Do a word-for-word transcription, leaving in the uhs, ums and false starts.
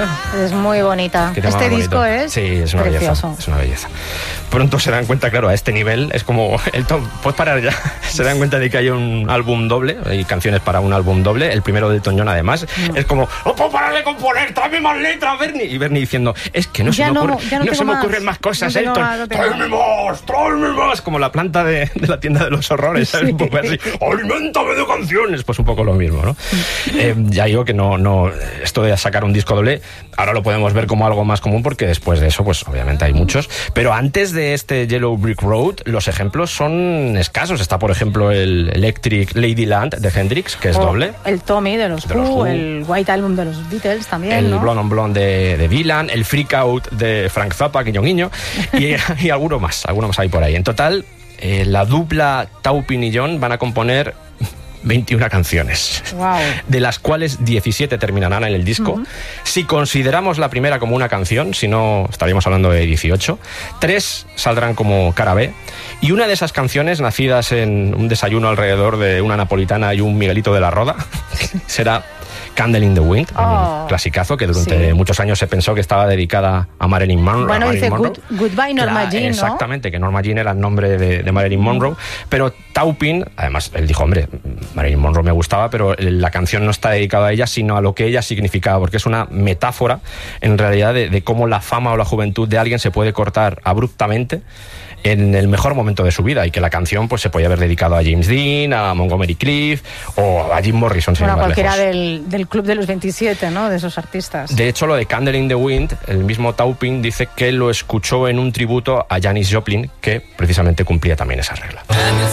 Es muy bonita. Qué tema Este más disco bonito. es Sí, es una precioso. belleza. Es una belleza. Pronto se dan cuenta, claro, a este nivel es como el top. Puedes parar ya. Se dan cuenta de que hay un álbum doble, hay canciones para un álbum doble, el primero de Elton John además. No. Es como, no puedo parar de componer, tráeme más letras, Bernie. Y Bernie diciendo, es que no ya se me, no, ocurre, no no se me más. ocurren más cosas, no Elton. Más, no tráeme más, tráeme más. Como la planta de, de la tienda de los horrores, ¿sabes? Sí. Un poco así. Aliméntame de canciones. Pues un poco lo mismo, ¿no? eh, ya digo que no, no, esto de sacar un disco doble, ahora lo podemos ver como algo más común porque después de eso, pues obviamente hay muchos. Pero antes de este Yellow Brick Road, los ejemplos son escasos. Está, por ejemplo, el Electric Ladyland de Hendrix, que es o doble. El Tommy de los, de los Who, el White Album de los Beatles también, el ¿no? Blonde on Blonde de, de Dylan, el Freak Out de Frank Zappa, guiño guiño, y, y alguno más, alguno más hay por ahí. En total, eh, la dupla Taupin y John van a componer veintiuna canciones, wow. de las cuales diecisiete terminarán en el disco. Uh-huh. Si consideramos la primera como una canción, si no estaríamos hablando de dieciocho, tres saldrán como cara B, y una de esas canciones, nacidas en un desayuno alrededor de una napolitana y un Miguelito de la Roda, será Candle in the Wind, oh, un clasicazo que durante sí. muchos años se pensó que estaba dedicada a Marilyn Monroe. Bueno, Marilyn dice Monroe. Good, Goodbye Norma La, Jean, ¿no? Exactamente, que Norma Jean era el nombre de, de Marilyn Monroe, pero Taupin, además, él dijo, hombre, Marilyn Monroe me gustaba, pero la canción no está dedicada a ella, sino a lo que ella significaba, porque es una metáfora, en realidad, de, de cómo la fama o la juventud de alguien se puede cortar abruptamente en el mejor momento de su vida, y que la canción pues se podía haber dedicado a James Dean, a Montgomery Clift o a Jim Morrison. Bueno, cualquiera del, del club de los veintisiete, ¿no? De esos artistas. De hecho, lo de Candle in the Wind, el mismo Taupin dice que lo escuchó en un tributo a Janis Joplin, que precisamente cumplía también esa regla.